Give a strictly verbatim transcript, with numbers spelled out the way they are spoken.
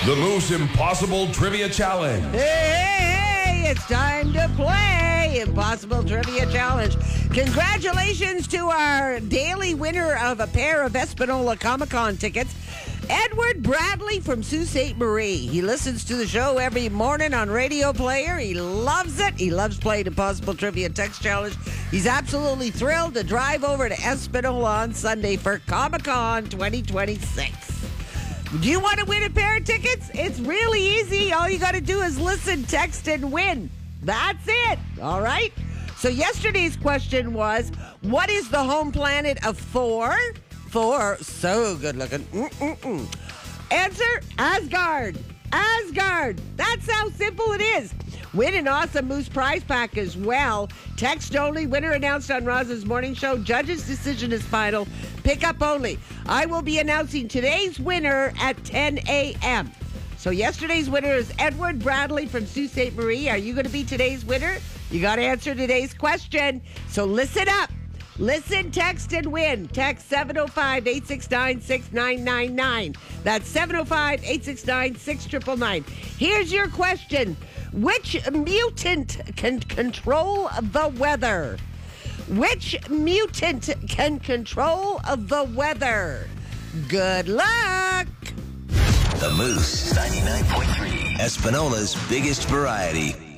The Moose Impossible Trivia Challenge. Hey, hey, hey, it's time to play Impossible Trivia Challenge. Congratulations to our daily winner of a pair of Espanola Comic-Con tickets, Edward Bradley from Sault Ste. Marie. He listens to the show every morning on Radio Player. He loves it. He loves playing Impossible Trivia Text Challenge. He's absolutely thrilled to drive over to Espanola on Sunday for Comic-Con twenty twenty-six. Do you want to win a pair of tickets? It's really easy. All you got to do is listen, text, and win. That's it. All right? So yesterday's question was, what is the home planet of Thor? Thor, so good looking. Mm-mm-mm. Answer, Asgard. Asgard. That's how simple it is. Win an awesome Moose prize pack as well. Text only. Winner announced on Roz's morning show. Judge's decision is final. Pick up only. I will be announcing today's winner at ten a.m. So yesterday's winner is Edward Bradley from Sault Ste. Marie. Are you going to be today's winner? You got to answer today's question. So listen up. Listen, text, and win. Text seven oh five, eight six nine, six nine nine nine. That's seven oh five, eight six nine, six nine nine nine. Here's your question. Which mutant can control the weather? Which mutant can control the weather? Good luck! The Moose ninety-nine point three, Espanola's biggest variety.